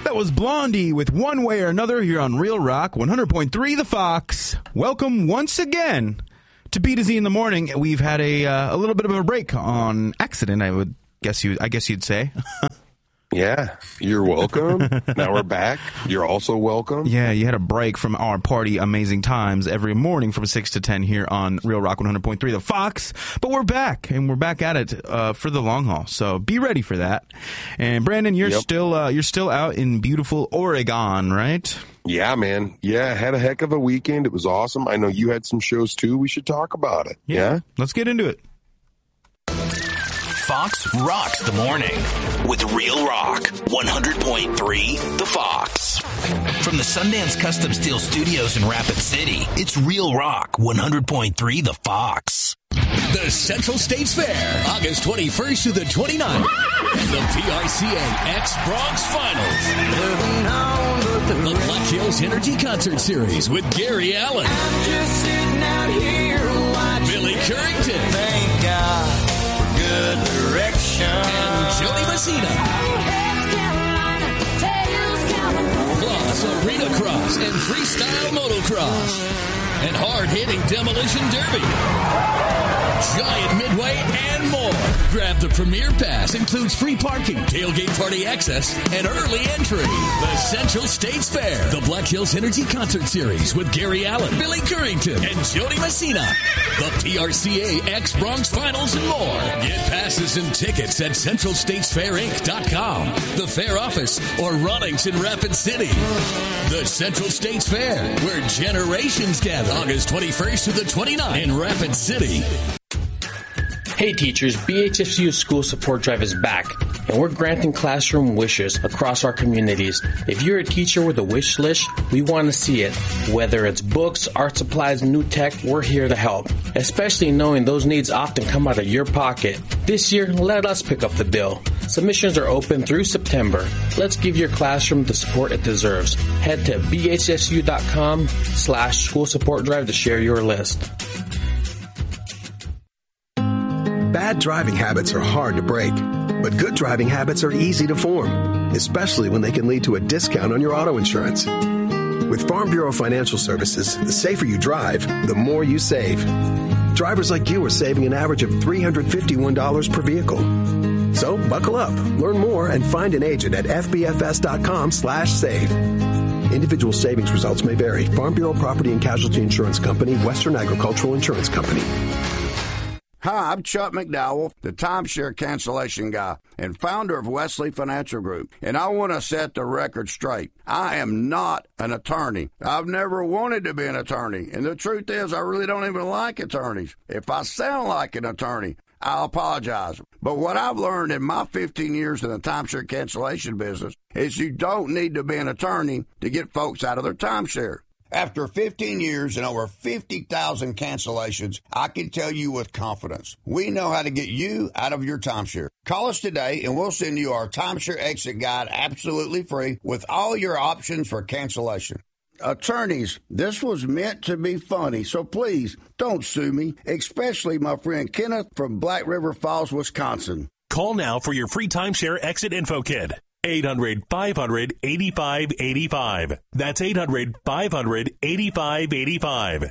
That was Blondie with One Way or Another here on Real Rock 100.3 The Fox. Welcome once again to B to Z in the Morning. We've had a little bit of a break on accident, I guess you'd say. Yeah, you're welcome. Now we're back. You're also welcome. Yeah, you had a break from our party Amazing Times every morning from 6 to 10 here on Real Rock 100.3 The Fox. But we're back, and we're back at it for the long haul. So be ready for that. And Brandon, you're still out in beautiful Oregon, right? Yeah, man. Yeah, had a heck of a weekend. It was awesome. I know you had some shows too. We should talk about it. Yeah? Let's get into it. Fox rocks the morning with Real Rock 100.3 The Fox. From the Sundance Custom Steel Studios in Rapid City, it's Real Rock 100.3 The Fox. The Central States Fair, August 21st to the 29th. The PRCA X-Bronx Finals. The Black Hills Energy Concert Series with Gary Allen. I'm just sitting out here watching Billy Currington. Thank God for good direction. And Jody Messina. Plus Arena Cross and Freestyle Motocross. And hard-hitting Demolition Derby. Giant Midway and more. Grab the Premier Pass. Includes free parking, tailgate party access, and early entry. The Central States Fair. The Black Hills Energy Concert Series with Gary Allen, Billy Currington, and Jody Messina. The PRCA X-Bronx Finals and more. Get passes and tickets at CentralStatesFairInc.com, the fair office, or Ronings in Rapid City. The Central States Fair, where generations gather. August 21st to the 29th in Rapid City. Hey teachers, BHSU School Support Drive is back, and we're granting classroom wishes across our communities. If you're a teacher with a wish list, we want to see it. Whether it's books, art supplies, new tech, we're here to help, especially knowing those needs often come out of your pocket. This year, let us pick up the bill. Submissions are open through September. Let's give your classroom the support it deserves. Head to bhsu.com/school support drive to share your list. Bad driving habits are hard to break, but good driving habits are easy to form, especially when they can lead to a discount on your auto insurance. With Farm Bureau Financial Services, the safer you drive, the more you save. Drivers like you are saving an average of $351 per vehicle. So buckle up, learn more, and find an agent at fbfs.com/save. Individual savings results may vary. Farm Bureau Property and Casualty Insurance Company, Western Agricultural Insurance Company. Hi, I'm Chuck McDowell, the timeshare cancellation guy and founder of Wesley Financial Group, and I want to set the record straight. I am not an attorney. I've never wanted to be an attorney, and the truth is I really don't even like attorneys. If I sound like an attorney, I'll apologize. But what I've learned in my 15 years in the timeshare cancellation business is you don't need to be an attorney to get folks out of their timeshare. After 15 years and over 50,000 cancellations, I can tell you with confidence, we know how to get you out of your timeshare. Call us today and we'll send you our timeshare exit guide absolutely free with all your options for cancellation. Attorneys, this was meant to be funny, so please don't sue me, especially my friend Kenneth from Black River Falls, Wisconsin. Call now for your free timeshare exit info kit. 800-500-8585. That's 800-500-8585.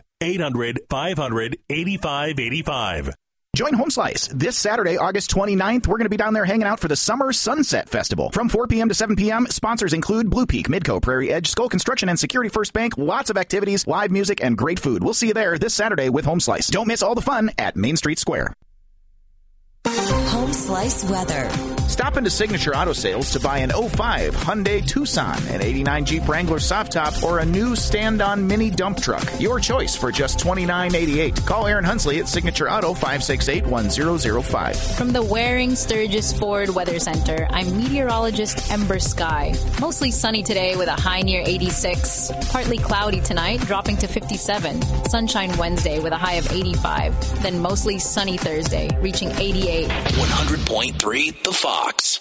800-500-8585. Join Home Slice this Saturday, August 29th. We're going to be down there hanging out for the Summer Sunset Festival. From 4 p.m. to 7 p.m., sponsors include Blue Peak, Midco, Prairie Edge, Skull Construction, and Security First Bank. Lots of activities, live music, and great food. We'll see you there this Saturday with Home Slice. Don't miss all the fun at Main Street Square. Home Slice weather. Stop into Signature Auto Sales to buy an 05 Hyundai Tucson, an 89 Jeep Wrangler soft top, or a new stand-on mini dump truck. Your choice for just $29.88. Call Aaron Hunsley at Signature Auto 568-1005. From the Waring Sturgis Ford Weather Center, I'm meteorologist Ember Sky. Mostly sunny today with a high near 86. Partly cloudy tonight, dropping to 57. Sunshine Wednesday with a high of 85. Then mostly sunny Thursday, reaching 88. 100.3 The Fox.